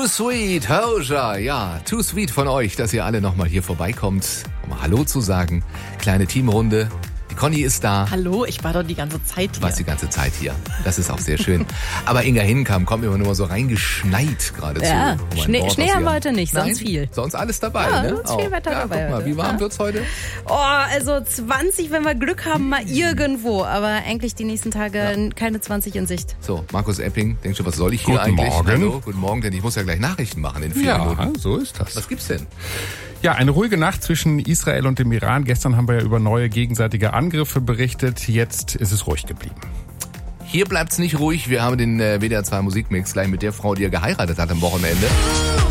sweet, Hoja. Ja, too sweet von euch, dass ihr alle nochmal hier vorbeikommt, um mal Hallo zu sagen. Kleine Teamrunde. Die Conny ist da. Hallo, ich war doch die ganze Zeit hier. Du warst die ganze Zeit hier. Das ist auch sehr schön. Aber Inga Hinnenkam kommt immer nur so reingeschneit geradezu. Ja, Schnee haben wir heute nicht, sonst viel. Sonst alles dabei, ja, ne? Sonst viel Wetter dabei. Guck mal, wie warm wird's heute? Oh, also 20, wenn wir Glück haben, mal irgendwo. Aber eigentlich die nächsten Tage keine 20 in Sicht. So, Markus Epping, denkst du, was soll ich hier Guten eigentlich? Morgen. Hallo, guten Morgen, denn ich muss ja gleich Nachrichten machen in 4 Minuten. Ja, so ist das. Was gibt's denn? Ja, eine ruhige Nacht zwischen Israel und dem Iran. Gestern haben wir ja über neue gegenseitige Angriffe berichtet. Jetzt ist es ruhig geblieben. Hier bleibt's nicht ruhig. Wir haben den WDR 2 Musikmix gleich mit der Frau, die er geheiratet hat am Wochenende.